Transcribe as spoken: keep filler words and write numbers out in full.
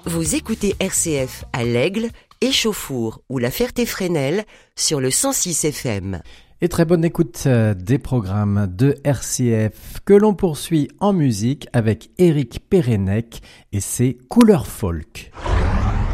Vous écoutez R C F à l'Aigle, Échauffour ou la Ferté-Fresnel sur le cent six F M. Et très bonne écoute des programmes de R C F que l'on poursuit en musique avec Éric Pérénec et ses couleurs folk.